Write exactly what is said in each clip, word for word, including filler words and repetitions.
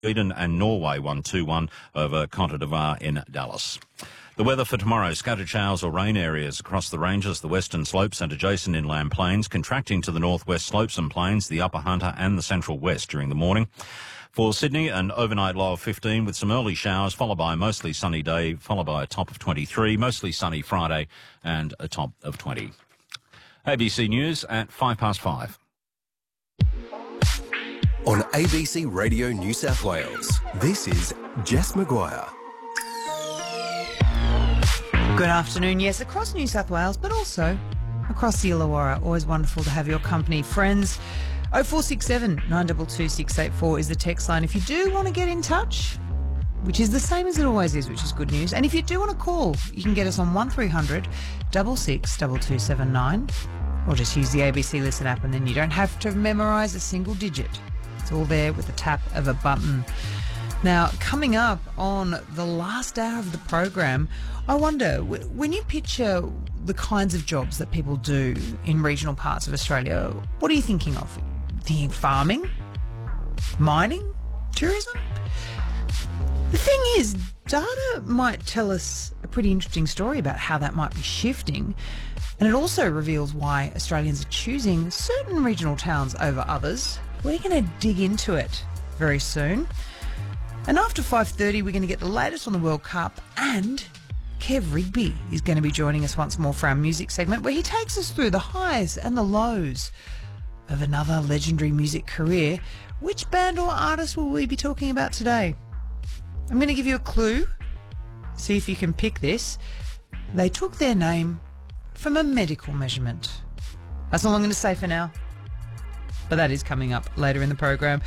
Sweden and Norway won two one over Cote d'Ivoire in Dallas. The weather for tomorrow, scattered showers or rain areas across the ranges, the western slopes and adjacent inland plains, contracting to the northwest slopes and plains, the upper Hunter and the central west during the morning. For Sydney, an overnight low of fifteen with some early showers, followed by a mostly sunny day, followed by a top of twenty-three, mostly sunny Friday and a top of twenty. A B C News at five past five. On A B C Radio New South Wales, this is Jess Maguire. Good afternoon. Yes, across New South Wales, but also across the Illawarra. Always wonderful to have your company. Friends, oh four six seven, nine two two, six eight four is the text line. If you do want to get in touch, which is the same as it always is, which is good news. And if you do want to call, you can get us on one three hundred, six six two two seven nine, or just use the A B C Listen app, and then you don't have to memorise a single digit. It's all there with the tap of a button. Now, coming up on the last hour of the program, I wonder, when you picture the kinds of jobs that people do in regional parts of Australia, what are you thinking of? Thinking farming? Mining? Tourism? The thing is, data might tell us a pretty interesting story about how that might be shifting, and it also reveals why Australians are choosing certain regional towns over others. We're going to dig into it very soon. And after five thirty, we're going to get the latest on the World Cup, and Kev Rigby is going to be joining us once more for our music segment, where he takes us through the highs and the lows of another legendary music career. Which band or artist will we be talking about today? I'm going to give you a clue. See if you can pick this. They took their name from a medical measurement. That's all I'm going to say for now. But that is coming up later in the program.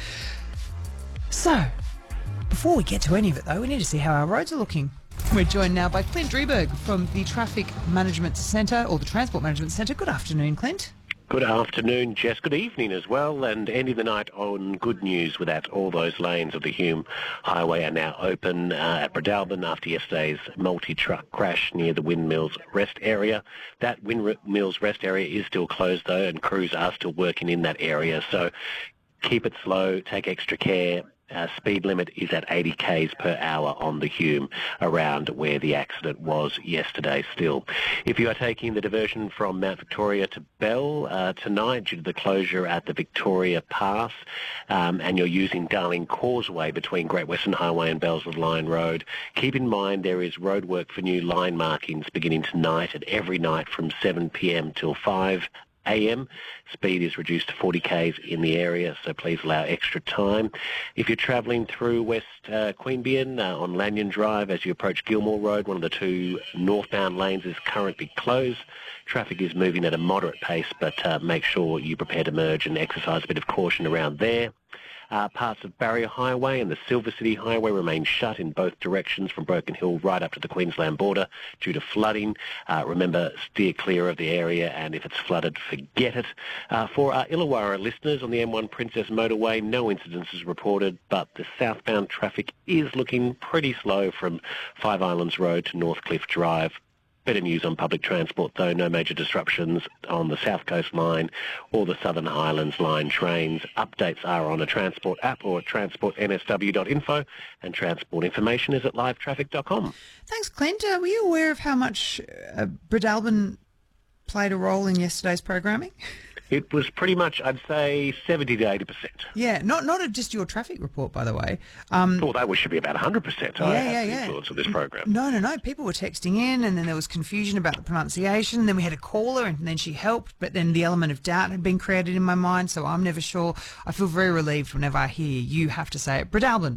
So, before we get to any of it, though, we need to see how our roads are looking. We're joined now by Clint Drieberg from the Traffic Management Centre, or the Transport Management Centre. Good afternoon, Clint. Good afternoon, Jess. Good evening as well, and ending the night on good news with that all those lanes of the Hume Highway are now open uh, at Bredelvin after yesterday's multi-truck crash near the Windmills Rest area. That Windmills Rest area is still closed, though, and crews are still working in that area, so keep it slow, take extra care. Uh, speed limit is at eighty kays per hour on the Hume around where the accident was yesterday still. If you are taking the diversion from Mount Victoria to Bell uh, tonight due to the closure at the Victoria Pass, um, and you're using Darling Causeway between Great Western Highway and Bellswood Line Road, keep in mind there is roadwork for new line markings beginning tonight and every night from seven p m till five a m. Speed is reduced to forty kays in the area, so please allow extra time. If you're travelling through West uh, Queanbeyan uh, on Lanyon Drive as you approach Gilmore Road, one of the two northbound lanes is currently closed. Traffic is moving at a moderate pace, but uh, make sure you prepare to merge and exercise a bit of caution around there. Uh, parts of Barrier Highway and the Silver City Highway remain shut in both directions from Broken Hill right up to the Queensland border due to flooding. Uh, remember, steer clear of the area, and if it's flooded, forget it. Uh, for our Illawarra listeners on the M one Princess Motorway, no incidences reported, but the southbound traffic is looking pretty slow from Five Islands Road to Northcliffe Drive. Better news on public transport, though. No major disruptions on the South Coast Line or the Southern Highlands Line trains. Updates are on a Transport app or at transport n s w dot info, and transport information is at live traffic dot com. Thanks, Clint. Uh, were you aware of how much uh, Bredelvin played a role in yesterday's programming? It was pretty much, I'd say, seventy to eighty percent. Yeah, not not just your traffic report, by the way. Um, well, that should be about one hundred percent. Yeah, I yeah, have the yeah. influence of this program. No, no, no. People were texting in, and then there was confusion about the pronunciation. Then we had a caller, and then she helped, but then the element of doubt had been created in my mind, so I'm never sure. I feel very relieved whenever I hear you have to say it. Bredelvin.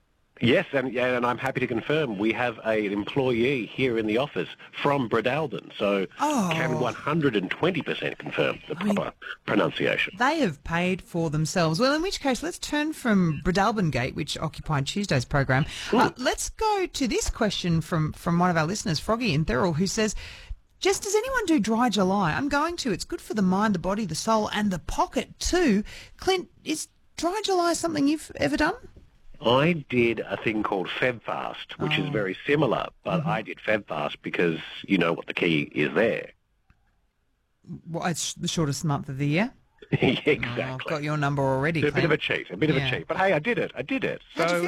Yes, and, yeah, and I'm happy to confirm we have an employee here in the office from Bredelvin, so oh. can one hundred twenty percent confirm the proper I mean, pronunciation. They have paid for themselves. Well, in which case, let's turn from Bredelvin Gate, which occupied Tuesday's program. Uh, let's go to this question from, from one of our listeners, Froggy in Thurl, who says, Jess, does anyone do Dry July? I'm going to. It's good for the mind, the body, the soul, and the pocket too. Clint, is Dry July something you've ever done? I did a thing called FebFast, which oh. is very similar, but mm-hmm. I did FebFast because you know what the key is there. Well, it's the shortest month of the year? exactly. Oh, I've got your number already. So a bit of Clem. a cheat, a bit of Yeah. a cheat. But hey, I did it. I did it. How'd you So